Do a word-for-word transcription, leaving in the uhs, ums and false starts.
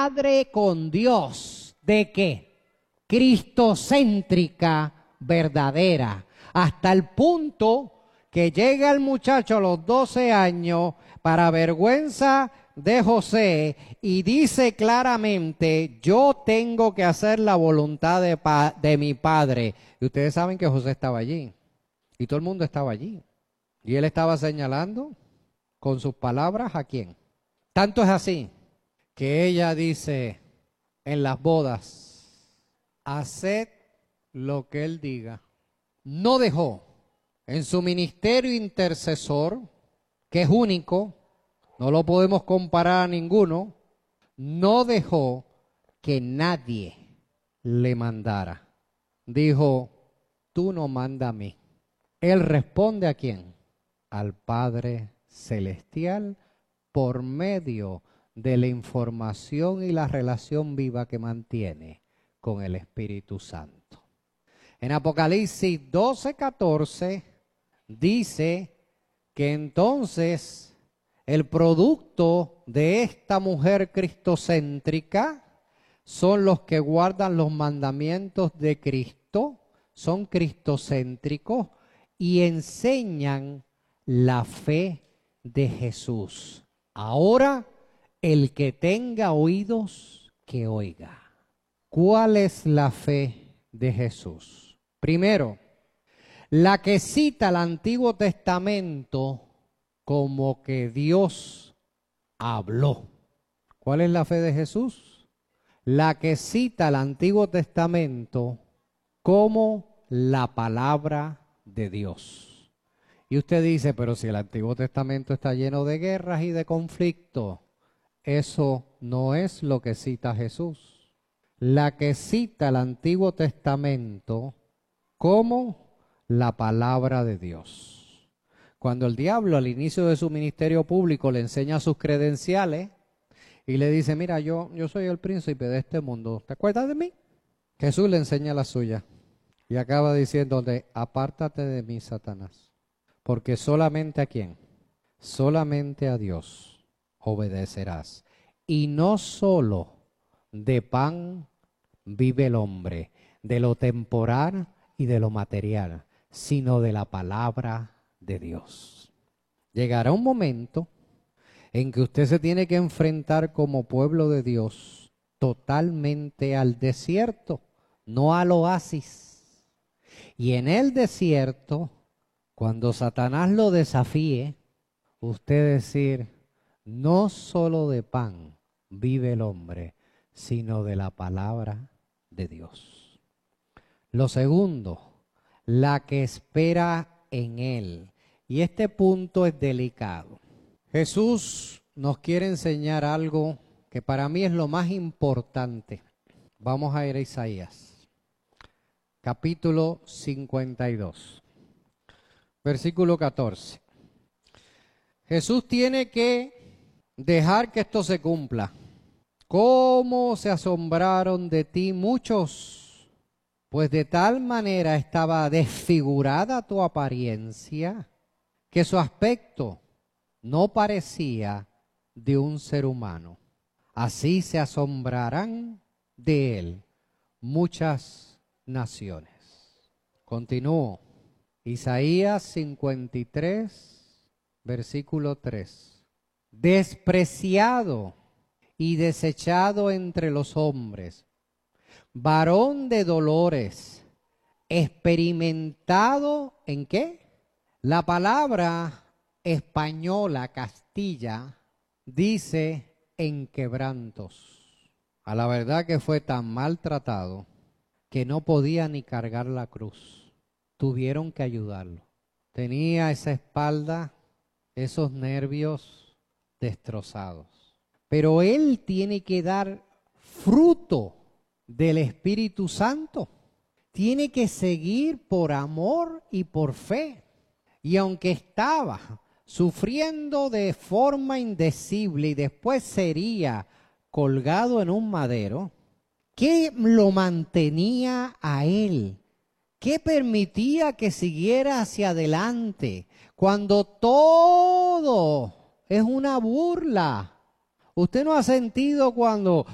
madre con Dios. ¿De qué? Cristocéntrica verdadera. Hasta el punto que llega el muchacho a los doce años, para vergüenza de José, y dice claramente: yo tengo que hacer la voluntad de, pa de mi padre. Y ustedes saben que José estaba allí, y todo el mundo estaba allí. Y él estaba señalando con sus palabras a quién. Tanto es así que ella dice en las bodas: haced lo que él diga. No dejó en su ministerio intercesor, que es único, no lo podemos comparar a ninguno, no dejó que nadie le mandara. Dijo: tú no manda a mí. Él responde ¿a quién? Al Padre Celestial, por medio de la información y la relación viva que mantiene con el Espíritu Santo. En Apocalipsis doce, catorce dice que entonces el producto de esta mujer cristocéntrica son los que guardan los mandamientos de Cristo, son cristocéntricos y enseñan la fe de Jesús. Ahora, el que tenga oídos, que oiga. ¿Cuál es la fe de Jesús? Primero, la que cita el Antiguo Testamento como que Dios habló. ¿Cuál es la fe de Jesús? La que cita el Antiguo Testamento como la palabra de Dios. Y usted dice: pero si el Antiguo Testamento está lleno de guerras y de conflictos, eso no es lo que cita Jesús. La que cita el Antiguo Testamento como la palabra de Dios. Cuando el diablo al inicio de su ministerio público le enseña sus credenciales y le dice: mira, yo, yo soy el príncipe de este mundo, ¿te acuerdas de mí? Jesús le enseña la suya y acaba diciéndole: apártate de mí, Satanás, porque solamente ¿a quién? Solamente a Dios obedecerás. Y no solo de pan vive el hombre, de lo temporal y de lo material, sino de la palabra de Dios. Llegará un momento en que usted se tiene que enfrentar como pueblo de Dios totalmente al desierto, no al oasis. Y en el desierto, cuando Satanás lo desafíe, usted decir: no solo de pan vive el hombre, sino de la palabra de Dios. Lo segundo, la que espera en él. Y este punto es delicado. Jesús nos quiere enseñar algo que para mí es lo más importante. Vamos a ir a Isaías, capítulo cincuenta y dos, versículo catorce. Jesús tiene que dejar que esto se cumpla. ¿Cómo se asombraron de ti muchos? Pues de tal manera estaba desfigurada tu apariencia que su aspecto no parecía de un ser humano. Así se asombrarán de él muchas naciones. Continúo. Isaías cincuenta y tres, versículo tres. Despreciado y desechado entre los hombres, varón de dolores, experimentado ¿en qué? La palabra española, Castilla, dice en quebrantos. A la verdad que fue tan maltratado que no podía ni cargar la cruz. Tuvieron que ayudarlo. Tenía esa espalda, esos nervios destrozados. Pero él tiene que dar fruto del Espíritu Santo. Tiene que seguir por amor y por fe. Y aunque estaba sufriendo de forma indecible y después sería colgado en un madero, ¿qué lo mantenía a él? ¿Qué permitía que siguiera hacia adelante cuando todo es una burla? ¿Usted no ha sentido cuando